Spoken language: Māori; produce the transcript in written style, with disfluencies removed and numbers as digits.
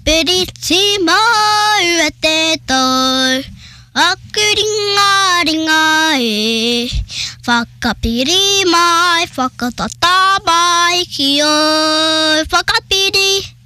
Whakapiritimo e te tau, Akuringa ringa e. Whakapiri mai, whakatata mai ki o. Whakapiri.